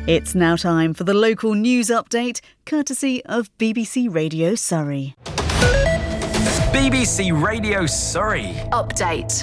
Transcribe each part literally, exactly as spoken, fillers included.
It's now time for the local news update, courtesy of B B C Radio Surrey. B B C Radio Surrey Update.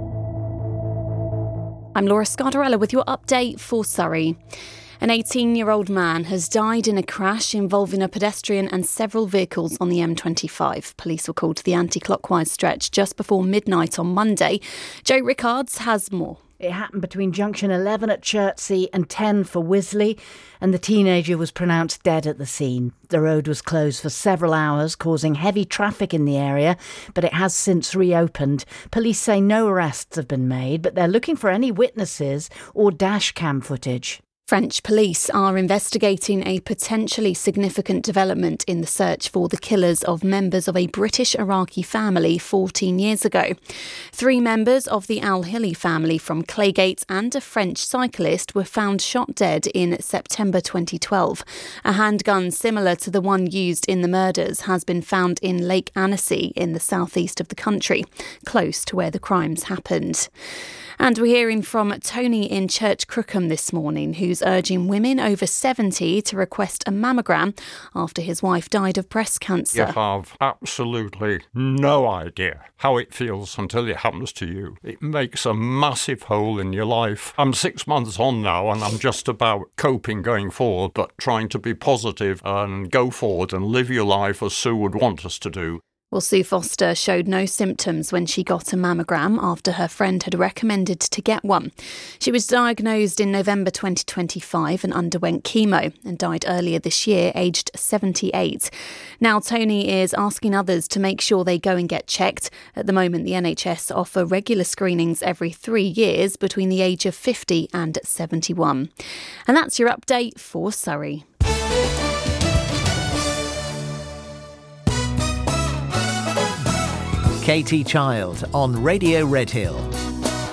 I'm Laura Scardarella with your update for Surrey. An eighteen-year-old man has died in a crash involving a pedestrian and several vehicles on the M twenty-five. Police were called to the anti-clockwise stretch just before midnight on Monday. Joe Rickards has more. It happened between junction eleven at Chertsey and ten for Wisley, and the teenager was pronounced dead at the scene. The road was closed for several hours, causing heavy traffic in the area, but it has since reopened. Police say no arrests have been made, but they're looking for any witnesses or dash cam footage. French police are investigating a potentially significant development in the search for the killers of members of a British Iraqi family fourteen years ago. Three members of the Al-Hili family from Claygate and a French cyclist were found shot dead in September twenty twelve. A handgun similar to the one used in the murders has been found in Lake Annecy in the southeast of the country, close to where the crimes happened. And we're hearing from Tony in Church Crookham this morning, who's urging women over seventy to request a mammogram after his wife died of breast cancer. You have absolutely no idea how it feels until it happens to you. It makes a massive hole in your life. I'm six months on now and I'm just about coping going forward, but trying to be positive and go forward and live your life as Sue would want us to do. Well, Sue Foster showed no symptoms when she got a mammogram after her friend had recommended to get one. She was diagnosed in November twenty twenty-five and underwent chemo and died earlier this year, aged seventy-eight. Now, Tony is asking others to make sure they go and get checked. At the moment, the N H S offer regular screenings every three years between the age of fifty and seventy-one. And that's your update for Surrey. Katie Child on Radio Redhill.